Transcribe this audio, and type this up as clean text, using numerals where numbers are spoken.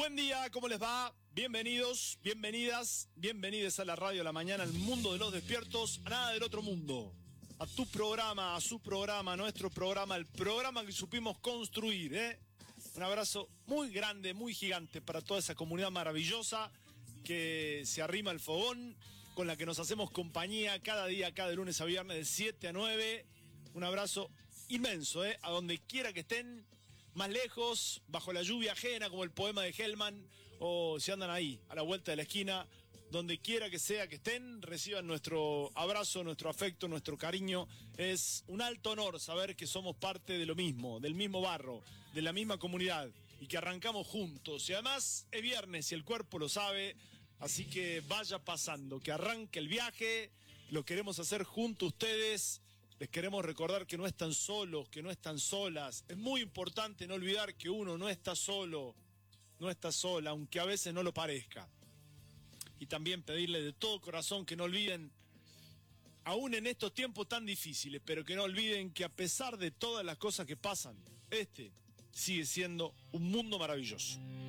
Buen día, ¿cómo les va? Bienvenidos, bienvenidas, bienvenides a la radio a la mañana, al mundo de los despiertos, a nada del otro mundo. A tu programa, a su programa, a nuestro programa, el programa que supimos construir, ¿eh? Un abrazo muy grande, muy gigante para toda esa comunidad maravillosa que se arrima al fogón, con la que nos hacemos compañía cada día, cada lunes a viernes de 7 a 9. Un abrazo inmenso, a donde quiera que estén, más lejos, bajo la lluvia ajena, como el poema de Hellman, o si andan ahí, a la vuelta de la esquina, donde quiera que sea que estén, reciban nuestro abrazo, nuestro afecto, nuestro cariño. Es un alto honor saber que somos parte de lo mismo, del mismo barro, de la misma comunidad, y que arrancamos juntos. Y además es viernes y el cuerpo lo sabe, así que vaya pasando, que arranque el viaje, lo queremos hacer junto a ustedes. Les queremos recordar que no están solos, que no están solas. Es muy importante no olvidar que uno no está solo, no está sola, aunque a veces no lo parezca. Y también pedirle de todo corazón que no olviden, aún en estos tiempos tan difíciles, pero que no olviden que a pesar de todas las cosas que pasan, este sigue siendo un mundo maravilloso.